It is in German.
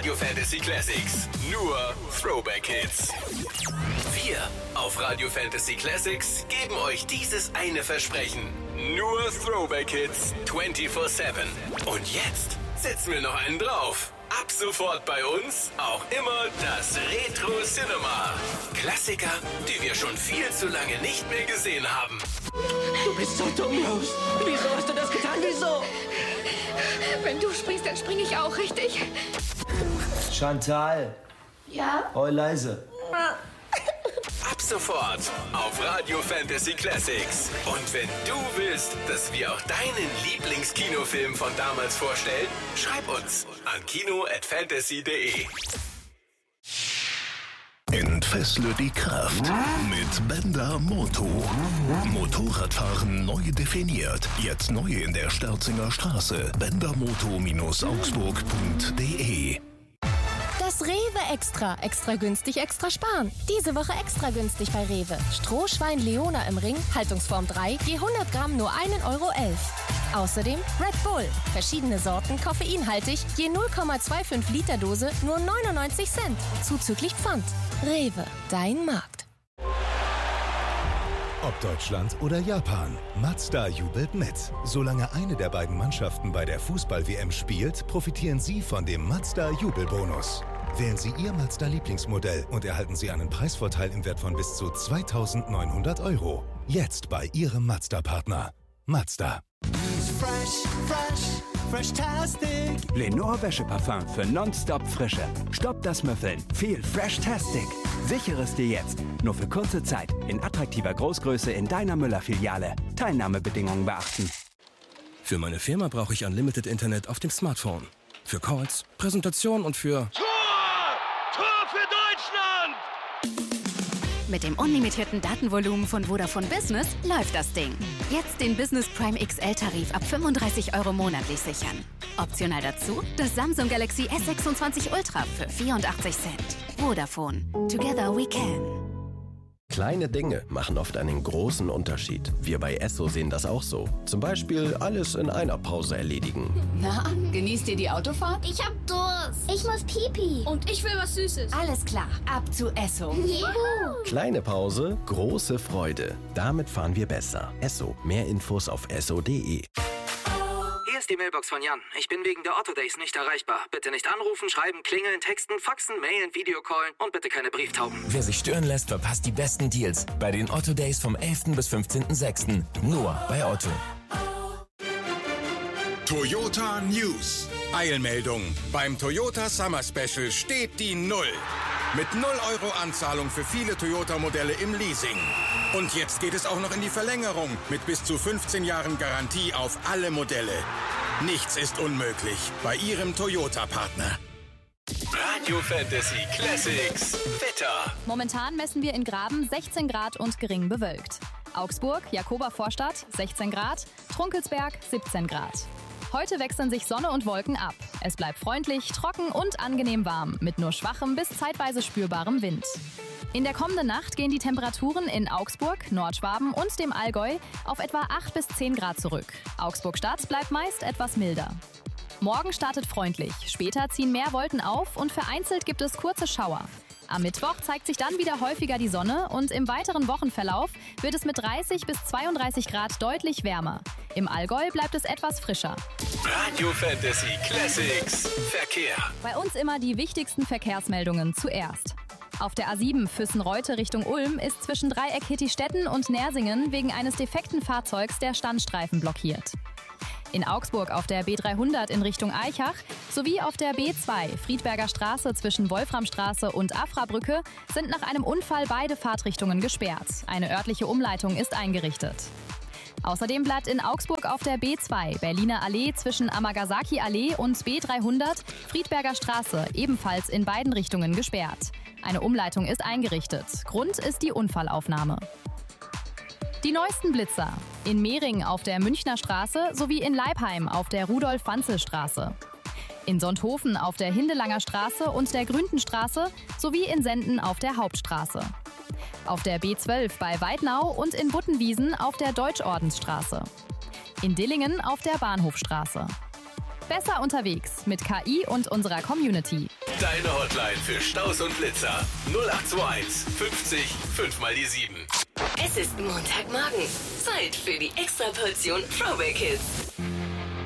Radio Fantasy Classics. Nur Throwback Hits. Wir auf Radio Fantasy Classics geben euch dieses eine Versprechen. Nur Throwback Hits 24/7. Und jetzt setzen wir noch einen drauf. Ab sofort bei uns auch immer das Retro Cinema. Klassiker, die wir schon viel zu lange nicht mehr gesehen haben. Du bist so dumm, Rose. Wieso hast du das getan? Wieso? Wenn du springst, dann springe ich auch, richtig? Chantal. Ja? Oh, leise. Ab sofort auf Radio Fantasy Classics. Und wenn du willst, dass wir auch deinen Lieblingskinofilm von damals vorstellen, schreib uns an kino@fantasy.de. Entfessle die Kraft mit Bender Moto. Motorradfahren neu definiert. Jetzt neu in der Sterzinger Straße. bendermoto-augsburg.de. Das Rewe Extra. Extra günstig, extra sparen. Diese Woche extra günstig bei Rewe. Strohschwein Leona im Ring, Haltungsform 3, je 100 Gramm nur 1,11 €. Außerdem Red Bull. Verschiedene Sorten, koffeinhaltig, je 0,25 Liter Dose nur 99 Cent. Zuzüglich Pfand. Rewe, dein Markt. Ob Deutschland oder Japan, Mazda jubelt mit. Solange eine der beiden Mannschaften bei der Fußball-WM spielt, profitieren Sie von dem Mazda-Jubelbonus. Wählen Sie Ihr Mazda-Lieblingsmodell und erhalten Sie einen Preisvorteil im Wert von bis zu 2.900 €. Jetzt bei Ihrem Mazda-Partner. Mazda. Fresh-tastic. Lenore Wäscheparfum für nonstop Frische. Stopp das Müffeln. Viel Fresh-tastic. Sichere es dir jetzt. Nur für kurze Zeit. In attraktiver Großgröße in deiner Müller-Filiale. Teilnahmebedingungen beachten. Für meine Firma brauche ich Unlimited Internet auf dem Smartphone. Für Calls, Präsentation und für... Tor für Deutschland! Mit dem unlimitierten Datenvolumen von Vodafone Business läuft das Ding. Jetzt den Business Prime XL-Tarif ab 35 € monatlich sichern. Optional dazu das Samsung Galaxy S26 Ultra für 84 Cent. Vodafone. Together we can. Kleine Dinge machen oft einen großen Unterschied. Wir bei Esso sehen das auch so. Zum Beispiel alles in einer Pause erledigen. Na, genießt ihr die Autofahrt? Ich hab Durst. Ich muss Pipi. Und ich will was Süßes. Alles klar, ab zu Esso. Juhu. Kleine Pause, große Freude. Damit fahren wir besser. Esso. Mehr Infos auf esso.de. Hier ist die Mailbox von Jan. Ich bin wegen der Otto Days nicht erreichbar. Bitte nicht anrufen, schreiben, klingeln, texten, faxen, mailen, Videocallen und bitte keine Brieftauben. Wer sich stören lässt, verpasst die besten Deals bei den Otto Days vom 11. bis 15.06. Nur bei Otto. Toyota News. Eilmeldung. Beim Toyota Summer Special steht die 0. Mit 0 € Anzahlung für viele Toyota-Modelle im Leasing. Und jetzt geht es auch noch in die Verlängerung mit bis zu 15 Jahren Garantie auf alle Modelle. Nichts ist unmöglich bei Ihrem Toyota-Partner. Radio Fantasy Classics Wetter. Momentan messen wir in Graben 16 Grad und gering bewölkt. Augsburg, Jakoba-Vorstadt 16 Grad, Trunkelsberg 17 Grad. Heute wechseln sich Sonne und Wolken ab. Es bleibt freundlich, trocken und angenehm warm, mit nur schwachem bis zeitweise spürbarem Wind. In der kommenden Nacht gehen die Temperaturen in Augsburg, Nordschwaben und dem Allgäu auf etwa 8 bis 10 Grad zurück. Augsburg-Stadt bleibt meist etwas milder. Morgen startet freundlich, später ziehen mehr Wolken auf und vereinzelt gibt es kurze Schauer. Am Mittwoch zeigt sich dann wieder häufiger die Sonne und im weiteren Wochenverlauf wird es mit 30 bis 32 Grad deutlich wärmer. Im Allgäu bleibt es etwas frischer. Radio Fantasy Classics Verkehr. Bei uns immer die wichtigsten Verkehrsmeldungen zuerst. Auf der A7 Füssen-Reute Richtung Ulm ist zwischen Dreieck Hittistetten und Nersingen wegen eines defekten Fahrzeugs der Standstreifen blockiert. In Augsburg auf der B300 in Richtung Aichach sowie auf der B2 Friedberger Straße zwischen Wolframstraße und Afrabrücke sind nach einem Unfall beide Fahrtrichtungen gesperrt. Eine örtliche Umleitung ist eingerichtet. Außerdem bleibt in Augsburg auf der B2 Berliner Allee zwischen Amagasaki Allee und B300 Friedberger Straße ebenfalls in beiden Richtungen gesperrt. Eine Umleitung ist eingerichtet. Grund ist die Unfallaufnahme. Die neuesten Blitzer. In Mehring auf der Münchner Straße sowie in Leipheim auf der Rudolf-Wanzel-Straße. In Sonthofen auf der Hindelanger Straße und der Gründenstraße sowie in Senden auf der Hauptstraße. Auf der B12 bei Weidnau und in Buttenwiesen auf der Deutschordensstraße. In Dillingen auf der Bahnhofstraße. Besser unterwegs mit KI und unserer Community. Deine Hotline für Staus und Blitzer. 0821 50 5 mal die 7. Es ist Montagmorgen. Zeit für die Extraportion Throwback Hits.